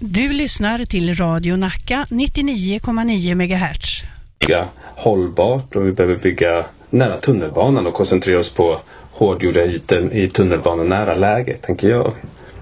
Du lyssnar till Radio Nacka 99,9 MHz. Bygga hållbart och vi behöver bygga nära tunnelbanan och koncentrera oss på hårdgjorda ytor i tunnelbanenära läge, tänker jag.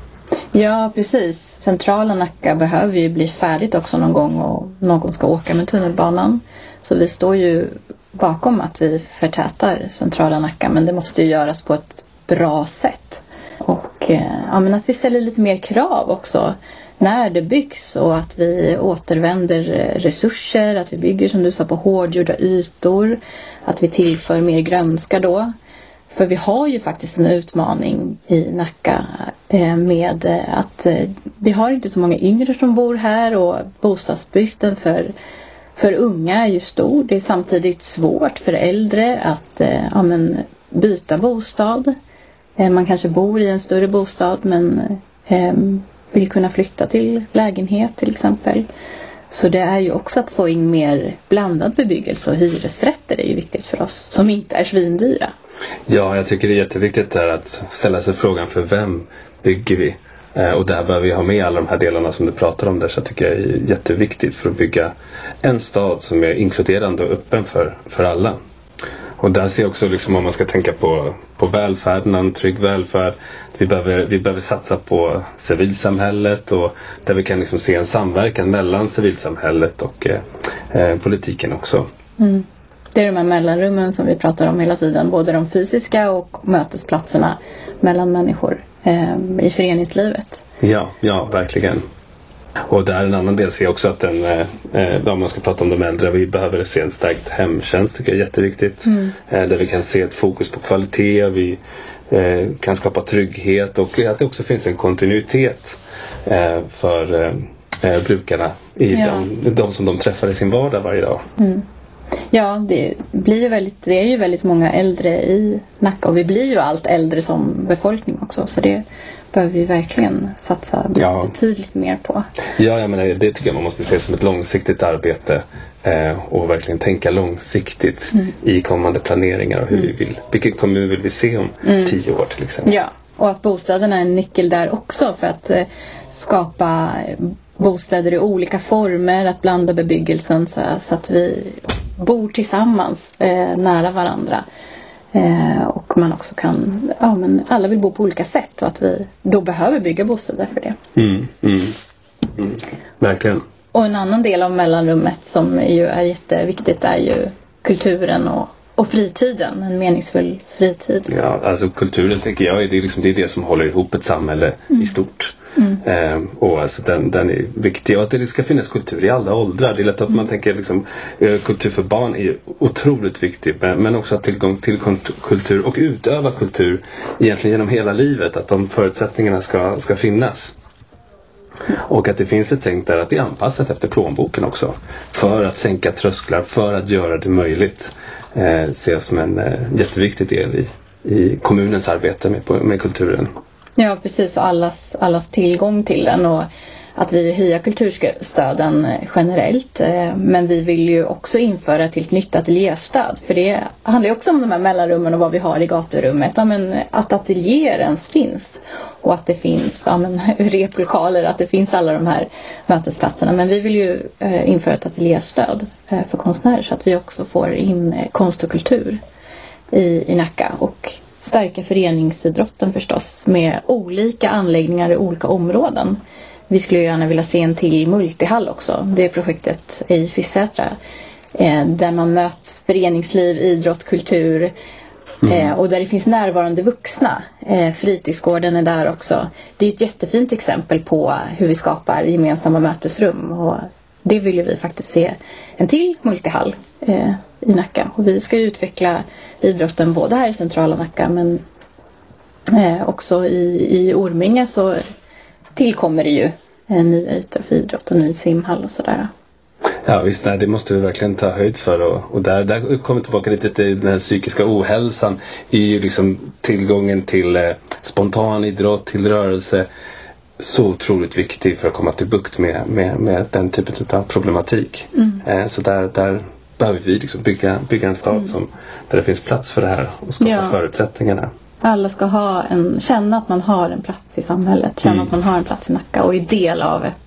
Ja, precis. Centrala Nacka behöver ju bli färdigt också någon gång och någon ska åka med tunnelbanan. Så vi står ju bakom att vi förtätar centrala Nacka, men det måste ju göras på ett bra sätt. Och men att vi ställer lite mer krav också när det byggs och att vi återvänder resurser, att vi bygger som du sa på hårdgjorda ytor, att vi tillför mer grönska då. För vi har ju faktiskt en utmaning i Nacka med att vi har inte så många yngre som bor här och bostadsbristen för unga är ju stor. Det är samtidigt svårt för äldre att byta bostad. Man kanske bor i en större bostad men vill kunna flytta till lägenhet till exempel. Så det är ju också att få in mer blandad bebyggelse och hyresrätter är ju viktigt för oss som inte är svindyra. Ja, jag tycker det är jätteviktigt där att ställa sig frågan för vem bygger vi? Och där behöver vi ha med alla de här delarna som du pratar om där, så jag tycker jag är jätteviktigt för att bygga en stad som är inkluderande och öppen för alla. Och där ser jag också liksom, om man ska tänka på välfärden, en trygg välfärd. Vi behöver satsa på civilsamhället och där vi kan liksom se en samverkan mellan civilsamhället och politiken också. Mm. Det är de här mellanrummen som vi pratar om hela tiden, både de fysiska och mötesplatserna mellan människor i föreningslivet. Ja, verkligen. Och där en annan del ser jag också att om man ska prata om de äldre, vi behöver se en stärkt hemtjänst, tycker jag är jätteviktigt. Där vi kan se ett fokus på kvalitet, vi kan skapa trygghet och att det också finns en kontinuitet för brukarna i de som de träffar i sin vardag varje dag. Ja, det är ju väldigt många äldre i Nacka och vi blir ju allt äldre som befolkning också, så det behöver vi verkligen satsa betydligt mer på. Ja, jag menar, det tycker jag man måste se som ett långsiktigt arbete och verkligen tänka långsiktigt i kommande planeringar och vilken kommun vill vi se om 10 år till exempel. Ja, och att bostäderna är en nyckel där också för att skapa bostäder i olika former, att blanda bebyggelsen så att vi bor tillsammans nära varandra. Och man också kan, alla vill bo på olika sätt och att vi då behöver bygga bostäder för det. Verkligen. Och en annan del av mellanrummet som ju är jätteviktigt är ju kulturen och fritiden, en meningsfull fritid. Ja, alltså kulturen tänker jag det är det som håller ihop ett samhälle i stort. Och alltså den är viktig, och att det ska finnas kultur i alla åldrar. Det är lätt att man tänker liksom, kultur för barn är otroligt viktig, men också att tillgång till kultur och utöva kultur egentligen genom hela livet, att de förutsättningarna ska finnas. Och att det finns ett tänk där att det är anpassat efter plånboken också, för att sänka trösklar, för att göra det möjligt, ses som en jätteviktig del i kommunens arbete med kulturen. Ja, precis, och allas tillgång till den, och att vi höjer kulturstöden generellt, men vi vill ju också införa till ett nytt ateljéstöd, för det handlar ju också om de här mellanrummen och vad vi har i gaturummet, att ateljéer ens finns och att det finns replokaler, att det finns alla de här mötesplatserna, men vi vill ju införa ett ateljéstöd för konstnärer så att vi också får in konst och kultur i Nacka, och stärka föreningsidrotten förstås med olika anläggningar i olika områden. Vi skulle gärna vilja se en till multihall också. Det är projektet i Fissätra där man möts föreningsliv, idrott, kultur och där det finns närvarande vuxna. Fritidsgården är där också. Det är ett jättefint exempel på hur vi skapar gemensamma mötesrum, och det vill ju vi faktiskt se en till multihall i Nacka. Och vi ska ju utveckla idrotten både här i centrala Nacka, men också i Orminge så tillkommer det ju en ny yta för idrott och ny simhall och sådär. Ja visst, det måste vi verkligen ta höjd för, och där kommer tillbaka lite till den här psykiska ohälsan, är ju liksom tillgången till spontan idrott, till rörelse, så otroligt viktig för att komma till bukt med den typen av problematik. Så där behöver vi liksom bygga en stad där det finns plats för det här och skapa förutsättningarna. Alla ska känna att man har en plats i samhället, känna att man har en plats i Nacka och är del av